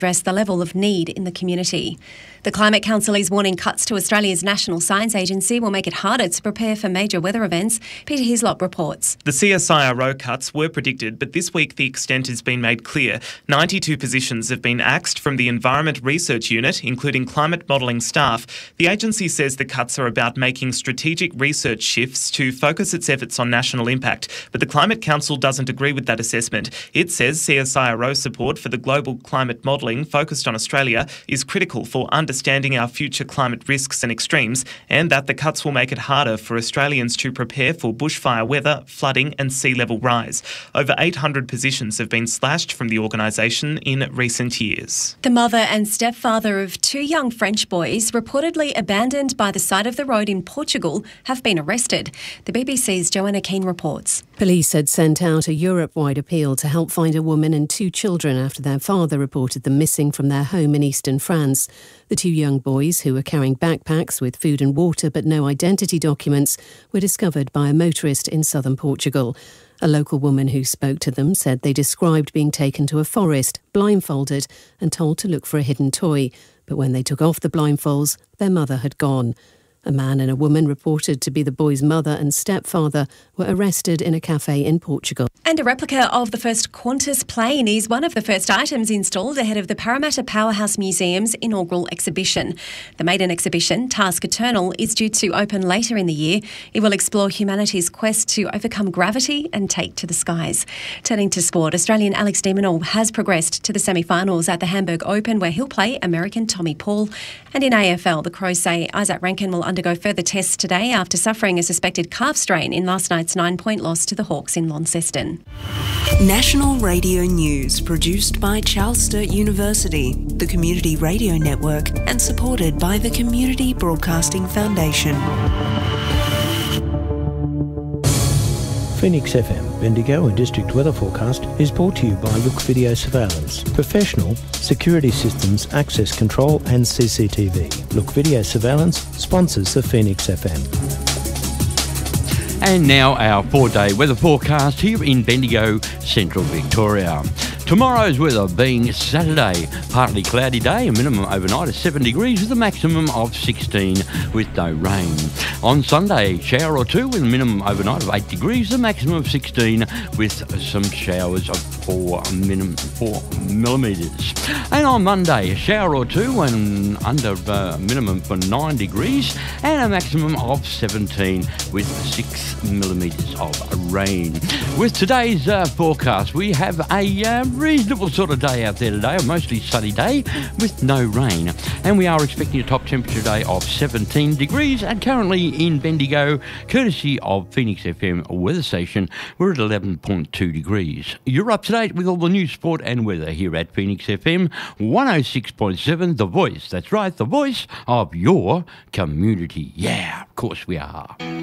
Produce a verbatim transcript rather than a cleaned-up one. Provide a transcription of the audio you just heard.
address the level of need in the community. The Climate Council is warning cuts to Australia's National Science Agency will make it harder to prepare for major weather events. Peter Hislop reports. The C S I R O cuts were predicted, but this week the extent has been made clear. ninety-two positions have been axed from the Environment Research Unit, including climate modelling staff. The agency says the cuts are about making strategic research shifts to focus its efforts on national impact, but the Climate Council doesn't agree with that assessment. It says C S I R O support for the global climate modelling focused on Australia is critical for understanding our future climate risks and extremes, and that the cuts will make it harder for Australians to prepare for bushfire weather, flooding and sea level rise. Over eight hundred positions have been slashed from the organisation in recent years. The mother and stepfather of two young French boys reportedly abandoned by the side of the road in Portugal have been arrested. The B B C's Joanna Keane reports. Police had sent out a Europe-wide appeal to help find a woman and two children after their father reported them missing from their home in eastern France. The two young boys, who were carrying backpacks with food and water but no identity documents, were discovered by a motorist in southern Portugal. A local woman who spoke to them said they described being taken to a forest, blindfolded and told to look for a hidden toy. But when they took off the blindfolds, their mother had gone. A man and a woman reported to be the boy's mother and stepfather were arrested in a cafe in Portugal. And a replica of the first Qantas plane is one of the first items installed ahead of the Parramatta Powerhouse Museum's inaugural exhibition. The maiden exhibition, Task Eternal, is due to open later in the year. It will explore humanity's quest to overcome gravity and take to the skies. Turning to sport, Australian Alex de Minaur has progressed to the semi-finals at the Hamburg Open, where he'll play American Tommy Paul. And in A F L, the Crows say Isaac Rankin will undergo further tests today after suffering a suspected calf strain in last night's nine-point loss to the Hawks in Launceston. National Radio News, produced by Charles Sturt University, the Community Radio Network, and supported by the Community Broadcasting Foundation. Phoenix F M, Bendigo and District Weather Forecast is brought to you by Look Video Surveillance. Professional security systems, access control and C C T V. Look Video Surveillance sponsors the Phoenix F M. And now our four-day weather forecast here in Bendigo, Central Victoria. Tomorrow's weather being Saturday, partly cloudy day, a minimum overnight of seven degrees with a maximum of sixteen with no rain. On Sunday, shower or two with a minimum overnight of eight degrees, a maximum of sixteen with some showers of four, minimum, four millimetres. And on Monday, a shower or two and under uh, minimum for nine degrees and a maximum of seventeen with six millimetres of rain. With today's uh, forecast, we have a uh, reasonable sort of day out there today, a mostly sunny day with no rain. And we are expecting a top temperature today of seventeen degrees, and currently in Bendigo, courtesy of Phoenix F M weather station, we're at eleven point two degrees. You're up to date with all the news, sport and weather here at Phoenix F M one oh six point seven, The Voice. That's right, the voice of your community. Yeah, of course we are.